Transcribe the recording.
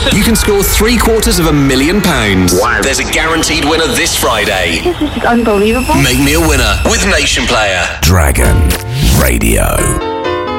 You can score £750,000. Wow. There's a guaranteed winner this Friday. This is unbelievable. Make me a winner with Nation Player. Dragon Radio.